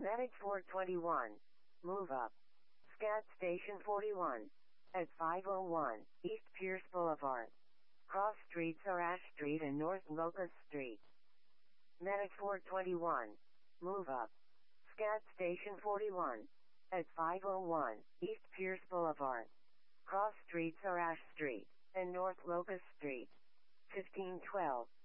Medic 421. Move up. Scat Station 41. At 501 East Pierce Boulevard. Cross streets are Ash Street and North Locust Street. Medic 421. Move up. Scat Station 41. At 501 East Pierce Boulevard. Cross streets are Ash Street and North Locust Street. 1512.